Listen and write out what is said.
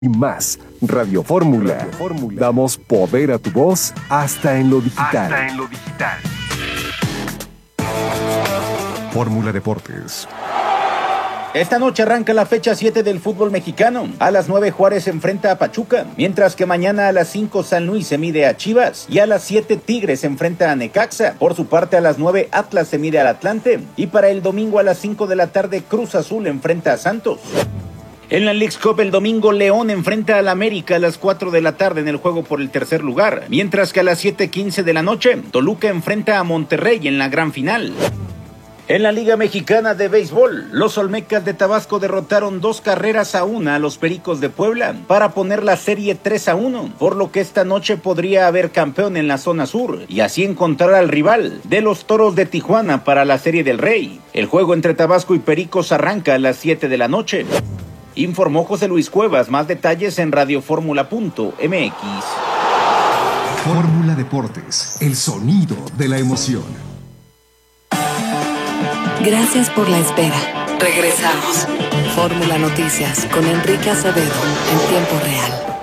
y más. Radio Fórmula. Damos poder a tu voz hasta en lo digital. Fórmula Deportes. Esta noche arranca la fecha 7 del fútbol mexicano. A las 9 Juárez se enfrenta a Pachuca, mientras que mañana a las 5 San Luis se mide a Chivas y a las 7 Tigres se enfrenta a Necaxa. Por su parte a las 9 Atlas se mide al Atlante y para el domingo a las 5 de la tarde Cruz Azul enfrenta a Santos. En la Leagues Cup el domingo León enfrenta al América a las 4 de la tarde en el juego por el tercer lugar, mientras que a las 7:15 de la noche Toluca enfrenta a Monterrey en la gran final. En la Liga Mexicana de Béisbol, los Olmecas de Tabasco derrotaron 2-1 a los Pericos de Puebla para poner la serie 3-1, por lo que esta noche podría haber campeón en la zona sur y así encontrar al rival de los Toros de Tijuana para la Serie del Rey. El juego entre Tabasco y Pericos arranca a las 7 de la noche. Informó José Luis Cuevas, más detalles en radioformula.mx. Fórmula Deportes, el sonido de la emoción. Gracias por la espera. Regresamos. Fórmula Noticias con Enrique Acevedo en tiempo real.